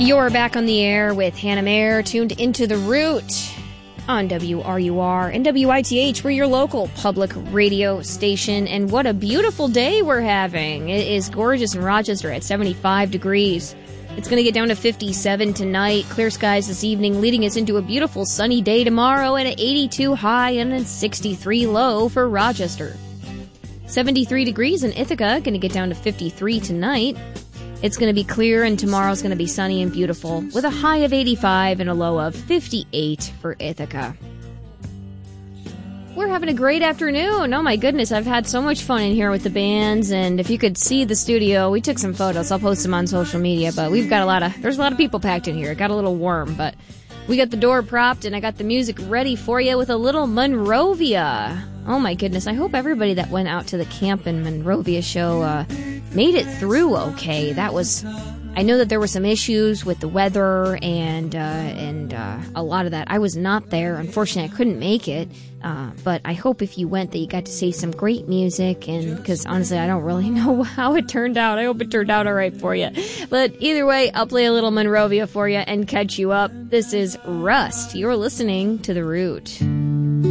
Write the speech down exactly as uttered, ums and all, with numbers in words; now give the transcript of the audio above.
You're back on the air with Hannah Mayer, tuned into The Root on W R U R and W I T H. We're your local public radio station, and what a beautiful day we're having. It is gorgeous in Rochester at seventy-five degrees. It's going to get down to fifty-seven tonight. Clear skies this evening, leading us into a beautiful sunny day tomorrow at an eighty-two high and a sixty-three low for Rochester. seventy-three degrees in Ithaca, going to get down to fifty-three tonight. It's going to be clear, and tomorrow's going to be sunny and beautiful, with a high of eighty-five and a low of fifty-eight for Ithaca. We're having a great afternoon. Oh my goodness, I've had so much fun in here with the bands, and if you could see the studio, we took some photos. I'll post them on social media, but we've got a lot of, there's a lot of people packed in here. It got a little warm, but we got the door propped, and I got the music ready for you with a little Monrovia. Oh my goodness, I hope everybody that went out to the Camp in Monrovia show uh, made it through okay. That was, I know that there were some issues with the weather and uh, and uh, a lot of that. I was not there. Unfortunately, I couldn't make it. Uh, but I hope if you went that you got to see some great music, and because honestly, I don't really know how it turned out. I hope it turned out all right for you. But either way, I'll play a little Monrovia for you and catch you up. This is Rust. You're listening to The Root.